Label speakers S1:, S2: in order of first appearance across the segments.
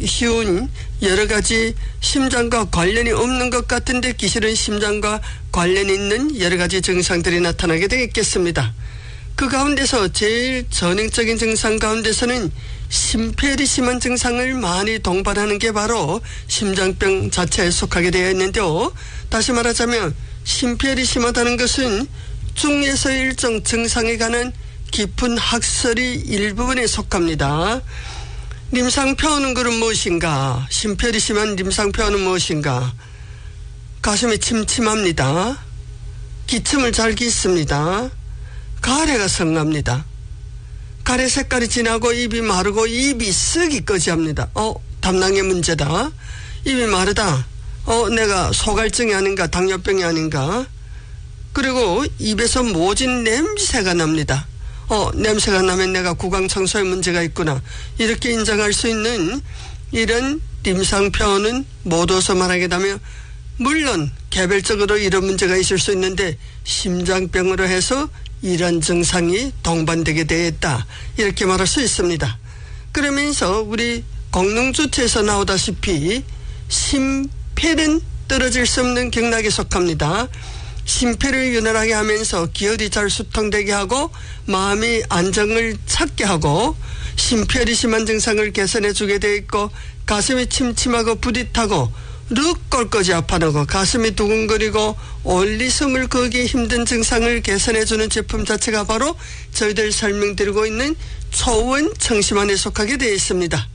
S1: 쉬운 여러 가지 심장과 관련이 없는 것 같은데 기실은 심장과 관련이 있는 여러 가지 증상들이 나타나게 되겠습니다. 그 가운데서 제일 전형적인 증상 가운데서는 심폐열이 심한 증상을 많이 동반하는 게 바로 심장병 자체에 속하게 되어 있는데요. 다시 말하자면 심폐열이 심하다는 것은 중에서 일정 증상에 관한 깊은 학설이 일부분에 속합니다. 림상표현은 그럼 무엇인가? 심폐열이 심한 림상표현은 무엇인가? 가슴이 침침합니다. 기침을 잘 깃습니다. 가래가 성납니다. 가래 색깔이 진하고 입이 마르고 입이 쓱이 꺼지합니다. 담낭의 문제다. 입이 마르다. 내가 소갈증이 아닌가 당뇨병이 아닌가. 그리고 입에서 모진 냄새가 납니다. 냄새가 나면 내가 구강청소에 문제가 있구나. 이렇게 인정할 수 있는 이런 림상표현은 모두서 말하게 되면 물론 개별적으로 이런 문제가 있을 수 있는데 심장병으로 해서 이런 증상이 동반되게 되었다. 이렇게 말할 수 있습니다. 그러면서 우리 공릉주체에서 나오다시피 심폐는 떨어질 수 없는 경락에 속합니다. 심폐를 유난하게 하면서 기혈이 잘 수통되게 하고 마음이 안정을 찾게 하고 심폐열이 심한 증상을 개선해 주게 되어 있고 가슴이 침침하고 부릿하고 륵 꼴까지 아파하고 가슴이 두근거리고 올리 숨을 거기 힘든 증상을 개선해 주는 제품 자체가 바로 저희들 설명드리고 있는 초원 청심환에 속하게 되어 있습니다.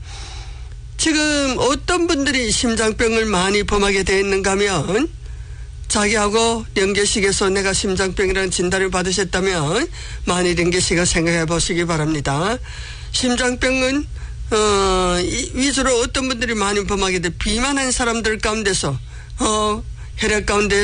S1: 지금 어떤 분들이 심장병을 많이 범하게 되어 있는가 하면 자기하고 령계식에서 내가 심장병이라는 진단을 받으셨다면 많이 령계식을 생각해 보시기 바랍니다. 심장병은 위주로 어떤 분들이 많이 범하게 돼 비만한 사람들 가운데서 혈액 가운데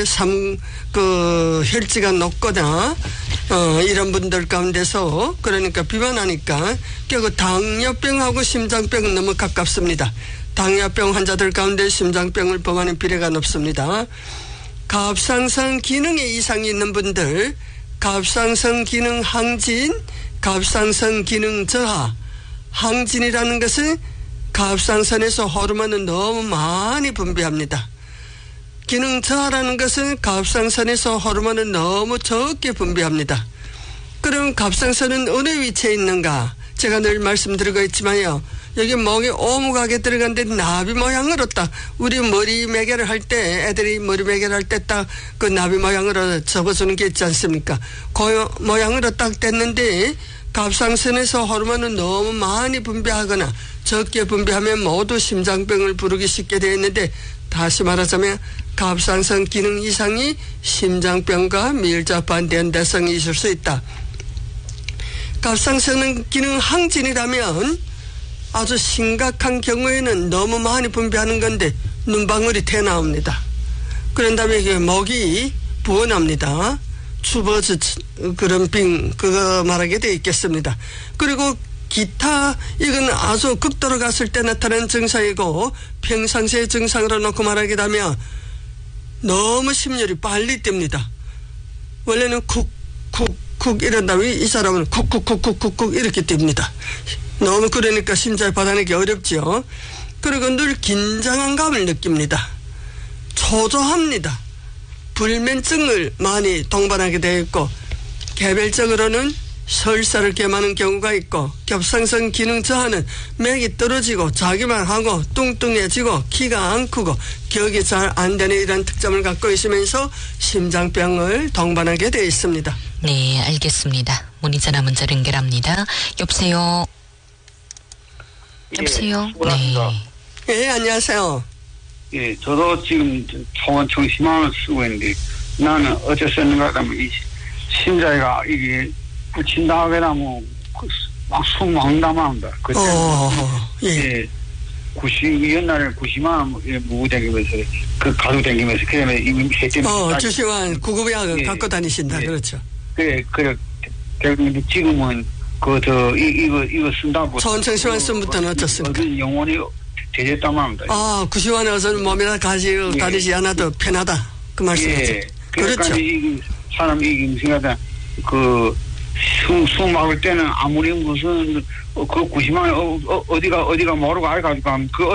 S1: 혈지가 높거나 이런 분들 가운데서 그러니까 비만하니까 결국 당뇨병하고 심장병은 너무 가깝습니다. 당뇨병 환자들 가운데 심장병을 범하는 비례가 높습니다. 갑상선 기능에 이상이 있는 분들, 갑상선 기능 항진, 갑상선 기능 저하. 항진이라는 것은 갑상선에서 호르몬을 너무 많이 분비합니다. 기능 저하라는 것은 갑상선에서 호르몬을 너무 적게 분비합니다. 그럼 갑상선은 어느 위치에 있는가? 제가 늘 말씀드리고 있지만요. 여기 목에 오목하게 들어간데 나비 모양으로 딱 우리 머리 매개를 할 때 애들이 머리 매개를 할 때 딱 그 나비 모양으로 접어주는 게 있지 않습니까? 그 모양으로 딱 됐는데 갑상선에서 호르몬을 너무 많이 분비하거나 적게 분비하면 모두 심장병을 부르기 쉽게 되어 있는데 다시 말하자면 갑상선 기능 이상이 심장병과 밀접반대한 대성이 있을 수 있다. 갑상선 기능 항진이라면 아주 심각한 경우에는 너무 많이 분비하는 건데 눈방울이 튀어나옵니다. 그런 다음에 목이 부어납니다. 추버즈 그런 빙 그거 말하게 되어 있겠습니다. 그리고 기타 이건 아주 극도로 갔을 때 나타나는 증상이고 평상시의 증상으로 놓고 말하게 되면 너무 심혈이 빨리 뜁니다. 원래는 쿡쿡쿡 이런 다음에 이 사람은 쿡쿡쿡쿡쿡 이렇게 뜁니다. 너무 그러니까 심장을 받아내기 어렵죠. 그리고 늘 긴장한 감을 느낍니다. 초조합니다. 불면증을 많이 동반하게 되어 있고 개별적으로는 설사를 겸하는 경우가 있고 갑상선 기능 저하는 맥이 떨어지고 자기만 하고 뚱뚱해지고 키가 안 크고 격이 잘 안 되는 이런 특점을 갖고 있으면서 심장병을 동반하게 되어 있습니다.
S2: 네, 알겠습니다. 문의 전화 문자 연결합니다. 여보세요. 여보세요.
S1: 네. 예, 안녕하세요.
S3: 예, 저도 지금 초원 청심환을 쓰고 있는데 나는 어째 썼는가 하면 이 심장이가 이게 붙인다하게 되면 막 숨 막 남아온다. 그때 예. 90 옛날에 90만 무구 다니면서 그 가루 다니면서 그다음에 이미 해때문에
S1: 주시환 구급약 갖고 다니신다.
S3: 예.
S1: 그렇죠.
S3: 그래 근데 지금은 이거 쓴다고
S1: 초원청심환 쓴부터는 어떻습니까?
S3: 영원히 되졌다만 합니다.
S1: 90만 원은 몸에다 가지지 않아도 편하다. 그 말씀이죠.
S3: 예.
S1: 그렇죠.
S3: 사람이 임신하다 숨 막을 때는 아무리 무슨 그 90만 어디가 모르고 알가지고 그